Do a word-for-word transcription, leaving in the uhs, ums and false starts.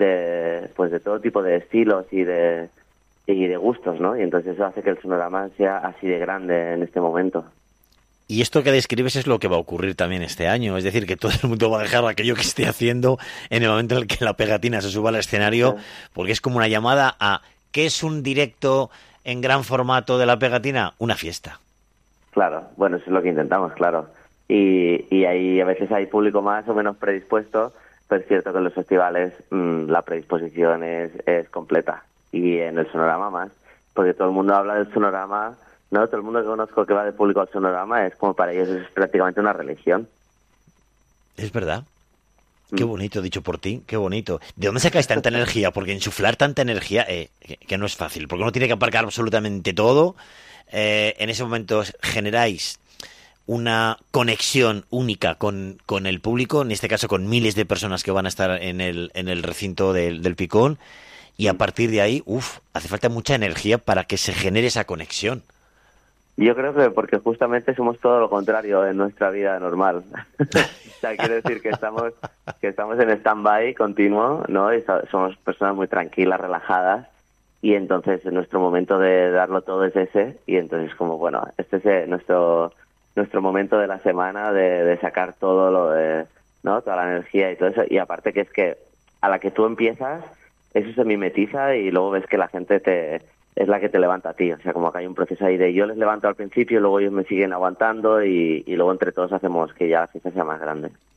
de pues de todo tipo de estilos y de y de gustos, ¿no? Y entonces eso hace que el Sonorama sea así de grande en este momento. Y esto que describes es lo que va a ocurrir también este año, es decir, que todo el mundo va a dejar aquello que esté haciendo en el momento en el que la pegatina se suba al escenario, Sí. porque es como una llamada a ¿qué es un directo en gran formato de la pegatina? Una fiesta. Claro, bueno, eso es lo que intentamos, claro. Y, y ahí a veces hay público más o menos predispuesto, pero es cierto que en los festivales mmm, la predisposición es, es completa. Y en el Sonorama más, porque todo el mundo habla del Sonorama, ¿no? Todo el mundo que conozco que va de público al Sonorama es como para ellos es prácticamente una religión. Es verdad. Qué Mm. bonito, dicho por ti, qué bonito. ¿De dónde sacáis tanta energía? Porque insuflar tanta energía, eh, que, que no es fácil, porque uno tiene que aparcar absolutamente todo. Eh, en ese momento generáis una conexión única con, con el público, en este caso con miles de personas que van a estar en el, en el recinto del, del Picón, y a partir de ahí, uff, hace falta mucha energía para que se genere esa conexión. Yo creo que porque justamente somos todo lo contrario en nuestra vida normal. O sea, quiero decir que estamos que estamos en stand-by continuo, ¿no? Y so- somos personas muy tranquilas, relajadas, y entonces nuestro momento de darlo todo es ese, y entonces como, bueno, este es eh, nuestro nuestro momento de la semana de, de sacar todo lo de, ¿no? Toda la energía y todo eso, y aparte que es que a la que tú empiezas, eso se mimetiza y luego ves que la gente te es la que te levanta a ti, o sea, como que hay un proceso ahí de yo les levanto al principio, luego ellos me siguen aguantando y, y luego entre todos hacemos que ya la fiesta sea más grande.